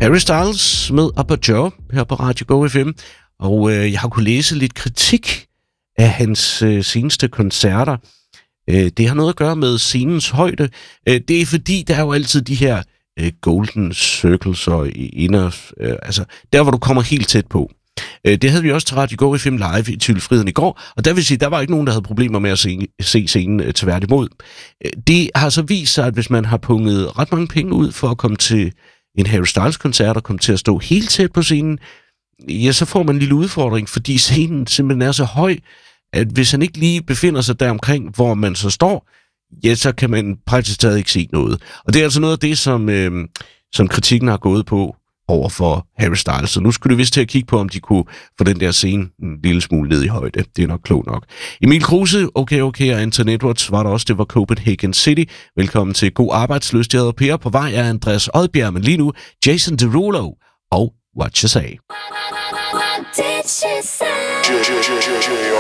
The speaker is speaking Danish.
Harry Styles med Aperture her på Radio Go FM, og jeg har kunnet læse lidt kritik af hans seneste koncerter. Det har noget at gøre med scenens højde. Det er fordi, der er jo altid de her golden circles og altså der, hvor du kommer helt tæt på. Det havde vi også til Radio Go FM live i Tylfriden i går, og der vil sige, der var ikke nogen, der havde problemer med at se scenen tværtimod. Det har så vist sig, at hvis man har punget ret mange penge ud for at komme til en Harry Styles-koncert og komme til at stå helt tæt på scenen, ja, så får man en lille udfordring, fordi scenen simpelthen er så høj, at hvis han ikke lige befinder sig der omkring, hvor man så står, ja, så kan man praktisk taget ikke se noget. Og det er altså noget af det, som kritikken har gået på over for Harry Styles. Så nu skulle det vist til at kigge på, om de kunne få den der scene en lille smule ned i højde. Det er nok klogt nok. Emil Kruse, okay, og Anton Edwards var der også. Det var Copenhagen City. Velkommen til God Arbejdsløst. Jeg hedder Per. På vej er Andreas Odbjerg, men lige nu Jason Derulo og What You Say.